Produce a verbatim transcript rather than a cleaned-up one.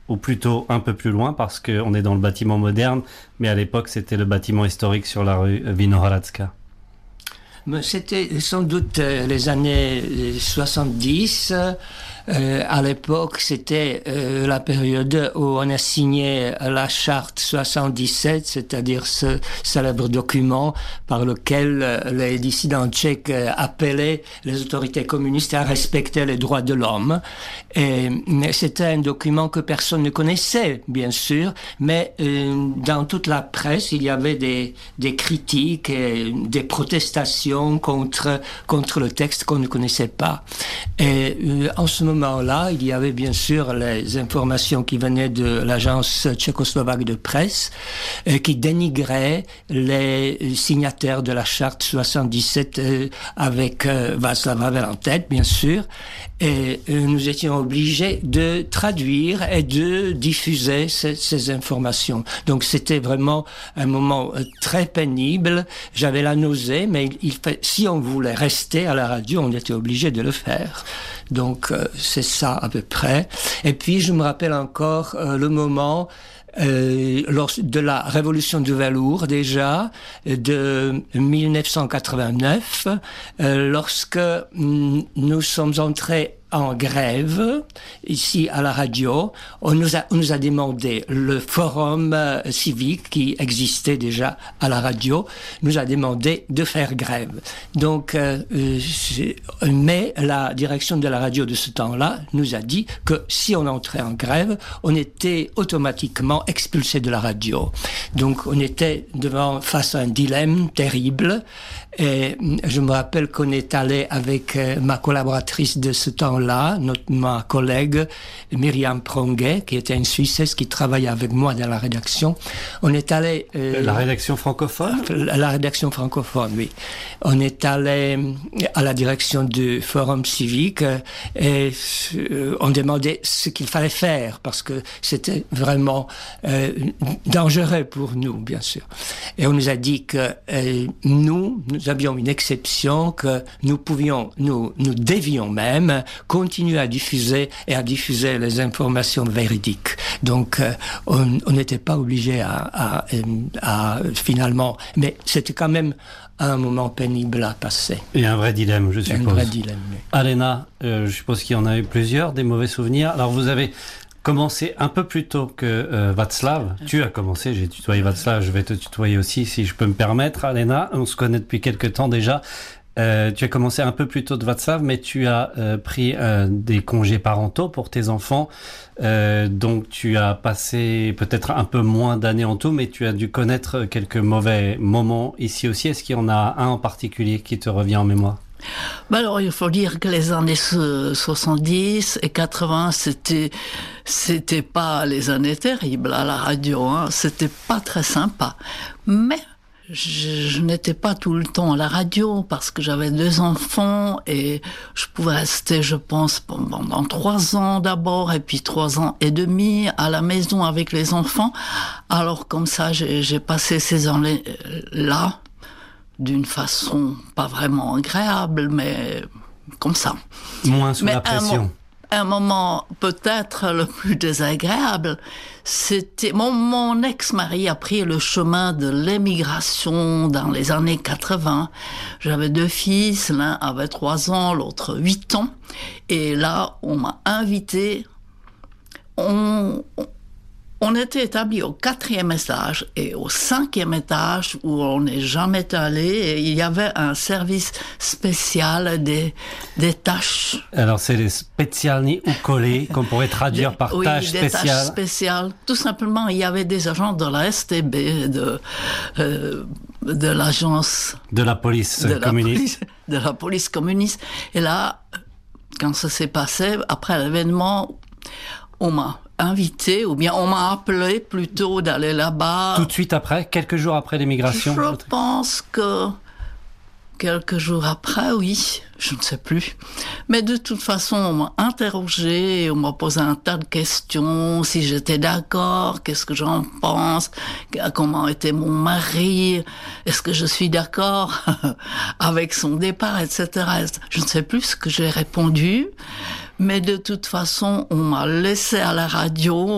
ou plutôt un peu plus loin, parce qu'on est dans le bâtiment moderne, mais à l'époque, c'était le bâtiment historique sur la rue Vinohradska. C'était sans doute les années soixante-dix. Euh, à l'époque, c'était euh, la période où on a signé la charte soixante-dix-sept, c'est-à-dire ce célèbre document par lequel euh, les dissidents tchèques euh, appelaient les autorités communistes à respecter les droits de l'homme. Et c'était un document que personne ne connaissait, bien sûr, mais euh, dans toute la presse, il y avait des, des critiques et des protestations contre, contre le texte qu'on ne connaissait pas. Et euh, en ce moment là, il y avait bien sûr les informations qui venaient de l'agence tchécoslovaque de presse euh, qui dénigraient les signataires de la charte soixante-dix-sept euh, avec euh, Václav Havel en tête, bien sûr. Et euh, nous étions obligés de traduire et de diffuser ces, ces informations. Donc c'était vraiment un moment euh, très pénible. J'avais la nausée, mais il fait, si on voulait rester à la radio, on était obligé de le faire. Donc euh, c'est ça à peu près. Et puis je me rappelle encore euh, le moment euh, lors de la révolution du velours déjà de dix-neuf cent quatre-vingt-neuf, euh, lorsque mm, nous sommes entrés en grève, ici à la radio. On nous a, on nous a demandé, le forum euh, civique qui existait déjà à la radio, nous a demandé de faire grève. Donc, euh, euh, mais la direction de la radio de ce temps-là nous a dit que si on entrait en grève, on était automatiquement expulsé de la radio. Donc, on était devant, face à un dilemme terrible. Et je me rappelle qu'on est allé avec euh, ma collaboratrice de ce temps-là, notre, ma collègue Myriam Pronguet, qui était une Suissesse qui travaillait avec moi dans la rédaction. On est allé... Euh, la rédaction francophone ? La, la rédaction francophone, oui. On est allé à la direction du Forum civique euh, et euh, on demandait ce qu'il fallait faire, parce que c'était vraiment euh, dangereux pour nous, bien sûr. Et on nous a dit que euh, nous, nous avions une exception, que nous pouvions, nous, nous devions même continuer à diffuser et à diffuser les informations véridiques. Donc, euh, on n'était pas obligé à, à, à, à finalement, mais c'était quand même un moment pénible à passer. Et un vrai dilemme, je suppose. Un vrai dilemme, oui. Alena, euh, je suppose qu'il y en a eu plusieurs, des mauvais souvenirs. Alors, vous avez commencé un peu plus tôt que euh, Václav. Tu as commencé, j'ai tutoyé Václav, je vais te tutoyer aussi si je peux me permettre. Alena, on se connaît depuis quelques temps déjà. Euh, tu as commencé un peu plus tôt de Václav, mais tu as euh, pris euh, des congés parentaux pour tes enfants. Euh, donc tu as passé peut-être un peu moins d'années en tout, mais tu as dû connaître quelques mauvais moments ici aussi. Est-ce qu'il y en a un en particulier qui te revient en mémoire ? Ben alors, il faut dire que les années soixante-dix et quatre-vingts, c'était, c'était pas les années terribles à la radio, hein. C'était pas très sympa. Mais, je, je n'étais pas tout le temps à la radio parce que j'avais deux enfants et je pouvais rester, je pense, pendant trois ans d'abord et puis trois ans et demi à la maison avec les enfants. Alors, comme ça, j'ai, j'ai passé ces années-là d'une façon pas vraiment agréable, mais comme ça. Moins sous mais la pression. Un, un moment peut-être le plus désagréable, c'était... Mon, mon ex-mari a pris le chemin de l'émigration dans les années quatre-vingts. J'avais deux fils, l'un avait trois ans, l'autre huit ans. Et là, on m'a invité... On... on On était établi au quatrième étage et au cinquième étage où on n'est jamais allé. Et il y avait un service spécial des, des tâches. Alors c'est les spécialni ukolé qu'on pourrait traduire par oui, tâches des spéciales. tâches spéciales. Tout simplement, il y avait des agents de la S T B, de, euh, de l'agence... De la police de communiste. La police, de la police communiste. Et là, quand ça s'est passé, après l'événement, on m'a invité, ou bien on m'a appelé plutôt d'aller là-bas. Tout de suite après, quelques jours après l'émigration? Je pense que quelques jours après, oui, je ne sais plus. Mais de toute façon, on m'a interrogé, on m'a posé un tas de questions, si j'étais d'accord, qu'est-ce que j'en pense, comment était mon mari, est-ce que je suis d'accord avec son départ, et cetera. Je ne sais plus ce que j'ai répondu, mais de toute façon, on m'a laissé à la radio.